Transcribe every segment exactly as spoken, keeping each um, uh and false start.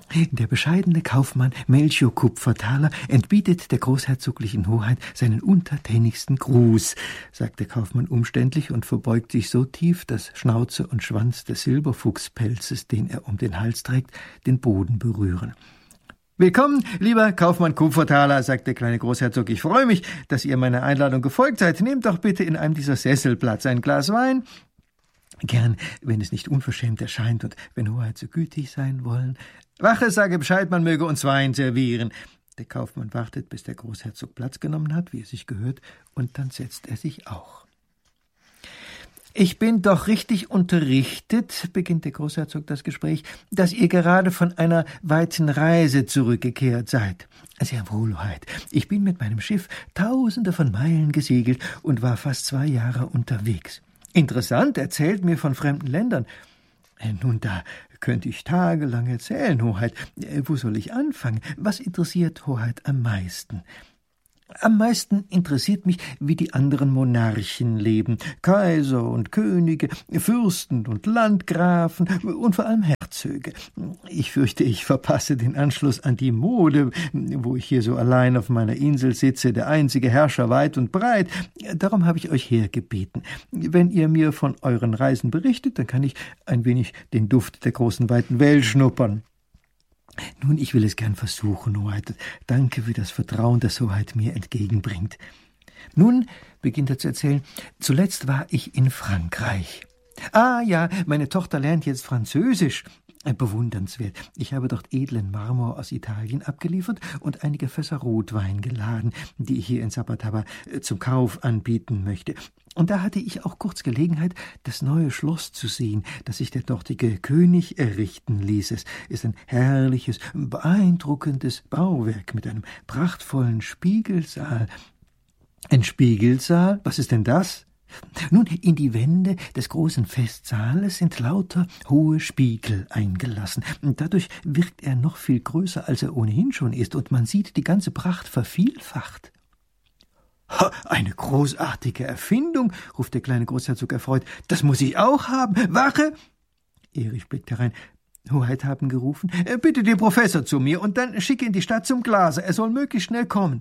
Der bescheidene Kaufmann Melchior Kupfertaler entbietet der großherzoglichen Hoheit seinen untertänigsten Gruß, sagt der Kaufmann umständlich und verbeugt sich so tief, dass Schnauze und Schwanz des Silberfuchspelzes, den er um den Hals trägt, den Boden berühren. »Willkommen, lieber Kaufmann Kupfertaler«, sagt der kleine Großherzog. »Ich freue mich, dass ihr meiner Einladung gefolgt seid. Nehmt doch bitte in einem dieser Sessel Platz, ein Glas Wein.« »Gern, wenn es nicht unverschämt erscheint und wenn Hoheit so gütig sein wollen.« »Wache, sage Bescheid, man möge uns Wein servieren.« Der Kaufmann wartet, bis der Großherzog Platz genommen hat, wie es sich gehört, und dann setzt er sich auch. »Ich bin doch richtig unterrichtet«, beginnt der Großherzog das Gespräch, »dass ihr gerade von einer weiten Reise zurückgekehrt seid.« »Sehr wohl, Hoheit. Ich bin mit meinem Schiff tausende von Meilen gesegelt und war fast zwei Jahre unterwegs.« »Interessant, erzählt mir von fremden Ländern.« »Nun, da könnte ich tagelang erzählen, Hoheit. Wo soll ich anfangen? Was interessiert Hoheit am meisten?« »Am meisten interessiert mich, wie die anderen Monarchen leben. Kaiser und Könige, Fürsten und Landgrafen und vor allem Herzöge. Ich fürchte, ich verpasse den Anschluss an die Mode, wo ich hier so allein auf meiner Insel sitze, der einzige Herrscher weit und breit. Darum habe ich euch hergebeten. Wenn ihr mir von euren Reisen berichtet, dann kann ich ein wenig den Duft der großen, weiten Welt schnuppern.« »Nun, ich will es gern versuchen, Hoheit. Danke für das Vertrauen, das Hoheit mir entgegenbringt. Nun«, beginnt er zu erzählen, »zuletzt war ich in Frankreich. Ah ja, meine Tochter lernt jetzt Französisch. Bewundernswert. Ich habe dort edlen Marmor aus Italien abgeliefert und einige Fässer Rotwein geladen, die ich hier in Sapataba zum Kauf anbieten möchte. Und da hatte ich auch kurz Gelegenheit, das neue Schloss zu sehen, das sich der dortige König errichten ließ. Es ist ein herrliches, beeindruckendes Bauwerk mit einem prachtvollen Spiegelsaal.« »Ein Spiegelsaal? Was ist denn das?« »Nun, in die Wände des großen Festsaales sind lauter hohe Spiegel eingelassen. Dadurch wirkt er noch viel größer, als er ohnehin schon ist, und man sieht die ganze Pracht vervielfacht.« »Ha, eine großartige Erfindung«, ruft der kleine Großherzog erfreut. »Das muss ich auch haben. Wache!« Erich blickt herein. »Hoheit haben gerufen. Bitte den Professor zu mir und dann schicke in die Stadt zum Glaser. Er soll möglichst schnell kommen.«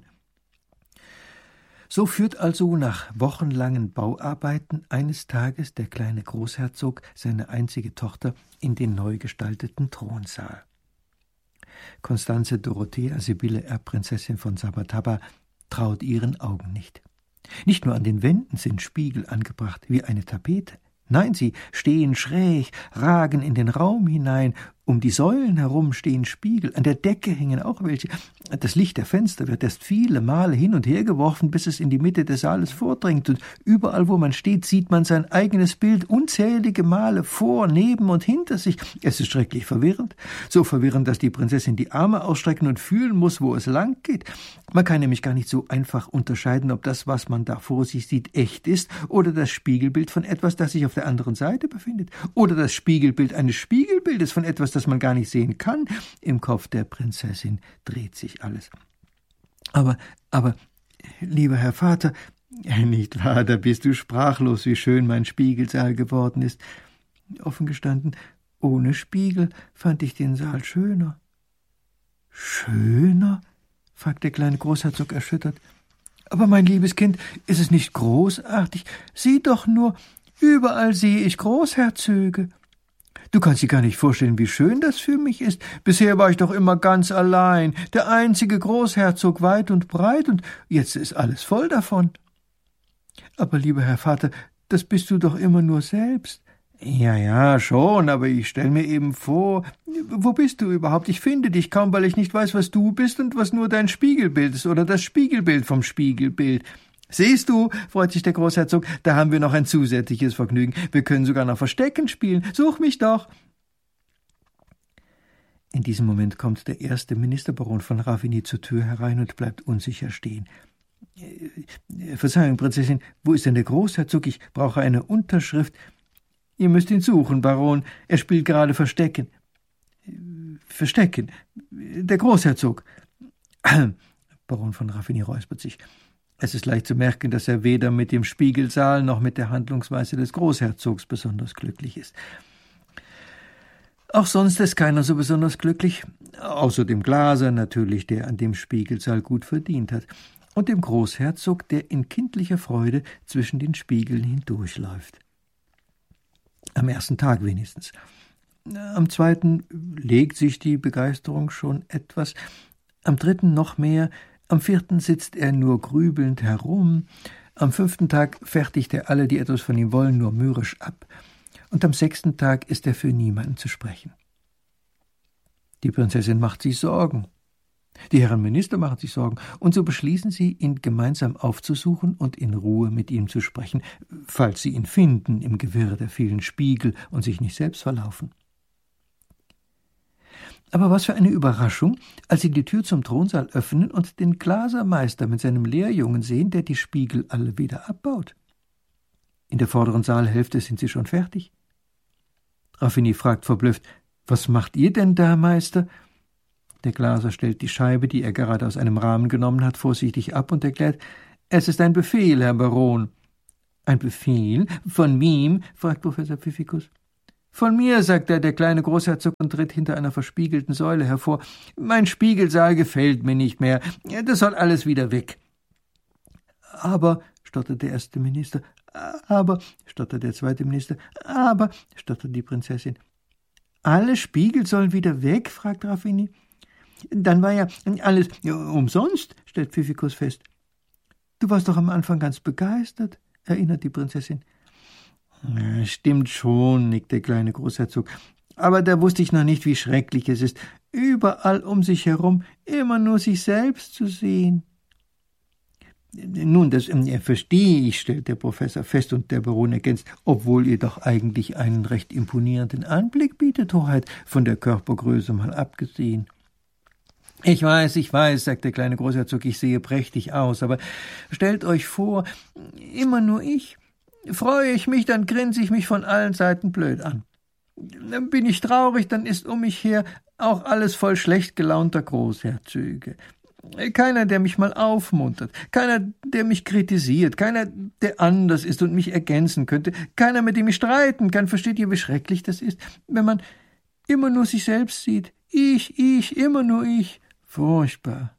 So führt also nach wochenlangen Bauarbeiten eines Tages der kleine Großherzog seine einzige Tochter in den neu gestalteten Thronsaal. Constanze Dorothea Sibylle Erbprinzessin von Sapataba traut ihren Augen nicht. Nicht nur an den Wänden sind Spiegel angebracht wie eine Tapete. Nein, sie stehen schräg, ragen in den Raum hinein. Um die Säulen herum stehen Spiegel, an der Decke hängen auch welche. Das Licht der Fenster wird erst viele Male hin und her geworfen, bis es in die Mitte des Saales vordringt. Und überall, wo man steht, sieht man sein eigenes Bild unzählige Male vor, neben und hinter sich. Es ist schrecklich verwirrend. So verwirrend, dass die Prinzessin die Arme ausstrecken und fühlen muss, wo es lang geht. Man kann nämlich gar nicht so einfach unterscheiden, ob das, was man da vor sich sieht, echt ist oder das Spiegelbild von etwas, das sich auf der anderen Seite befindet. Oder das Spiegelbild eines Spiegelbildes von etwas, das man gar nicht sehen kann. Im Kopf der Prinzessin dreht sich alles. Aber, aber, lieber Herr Vater, nicht wahr, da bist du sprachlos, wie schön mein Spiegelsaal geworden ist. Offen gestanden, ohne Spiegel fand ich den Saal schöner. »Schöner?« fragt der kleine Großherzog erschüttert. »Aber mein liebes Kind, ist es nicht großartig? Sieh doch nur, überall sehe ich Großherzöge. Du kannst dir gar nicht vorstellen, wie schön das für mich ist. Bisher war ich doch immer ganz allein, der einzige Großherzog weit und breit, und jetzt ist alles voll davon.« »Aber, lieber Herr Vater, das bist du doch immer nur selbst.« »Ja, ja, schon, aber ich stell mir eben vor, wo bist du überhaupt? Ich finde dich kaum, weil ich nicht weiß, was du bist und was nur dein Spiegelbild ist oder das Spiegelbild vom Spiegelbild.« »Siehst du«, freut sich der Großherzog, »da haben wir noch ein zusätzliches Vergnügen. Wir können sogar noch Verstecken spielen. Such mich doch.« In diesem Moment kommt der erste Ministerbaron von Ravigny zur Tür herein und bleibt unsicher stehen. Äh, »Verzeihung, Prinzessin, wo ist denn der Großherzog? Ich brauche eine Unterschrift.« »Ihr müsst ihn suchen, Baron. Er spielt gerade Verstecken.« »Verstecken? Der Großherzog?« Baron von Ravigny räuspert sich. Es ist leicht zu merken, dass er weder mit dem Spiegelsaal noch mit der Handlungsweise des Großherzogs besonders glücklich ist. Auch sonst ist keiner so besonders glücklich. außer dem Glaser natürlich, der an dem Spiegelsaal gut verdient hat, und dem Großherzog, der in kindlicher Freude zwischen den Spiegeln hindurchläuft. Am ersten Tag wenigstens. Am zweiten legt sich die Begeisterung schon etwas, am dritten noch mehr, am vierten sitzt er nur grübelnd herum, am fünften Tag fertigt er alle, die etwas von ihm wollen, nur mürrisch ab, und am sechsten Tag ist er für niemanden zu sprechen. Die Prinzessin macht sich Sorgen. Die Herren Minister machen sich Sorgen, und so beschließen sie, ihn gemeinsam aufzusuchen und in Ruhe mit ihm zu sprechen, falls sie ihn finden im Gewirr der vielen Spiegel und sich nicht selbst verlaufen. Aber was für eine Überraschung, als sie die Tür zum Thronsaal öffnen und den Glasermeister mit seinem Lehrjungen sehen, der die Spiegel alle wieder abbaut. In der vorderen Saalhälfte sind sie schon fertig. Raffini fragt verblüfft: »Was macht ihr denn da, Meister?« Der Glaser stellt die Scheibe, die er gerade aus einem Rahmen genommen hat, vorsichtig ab und erklärt: »Es ist ein Befehl, Herr Baron.« »Ein Befehl? Von wem?« fragt Professor Pfiffikus. »Von mir«, sagt er, der kleine Großherzog, und tritt hinter einer verspiegelten Säule hervor. »Mein Spiegelsaal gefällt mir nicht mehr. Das soll alles wieder weg.« »Aber«, stottert der erste Minister, »aber«, stottert der zweite Minister, »aber«, stottert die Prinzessin. »Alle Spiegel sollen wieder weg?« fragt Raffini. »Dann war ja alles umsonst«, stellt Pfiffikus fest. »Du warst doch am Anfang ganz begeistert«, erinnert die Prinzessin. »Stimmt schon«, nickt der kleine Großherzog, »aber da wusste ich noch nicht, wie schrecklich es ist, überall um sich herum immer nur sich selbst zu sehen.« »Nun, das äh, verstehe ich«, stellt der Professor fest, und der Baron ergänzt, »obwohl ihr doch eigentlich einen recht imponierenden Anblick bietet, Hoheit, von der Körpergröße mal abgesehen.« »Ich weiß, ich weiß«, sagt der kleine Großherzog, »ich sehe prächtig aus, aber stellt euch vor, immer nur ich. Freue ich mich, dann grinse ich mich von allen Seiten blöd an. Dann bin ich traurig, dann ist um mich her auch alles voll schlecht gelaunter Großherzöge. Keiner, der mich mal aufmuntert, keiner, der mich kritisiert, keiner, der anders ist und mich ergänzen könnte, keiner, mit dem ich streiten kann. Versteht ihr, wie schrecklich das ist, wenn man immer nur sich selbst sieht? Ich, ich, immer nur ich. Furchtbar.«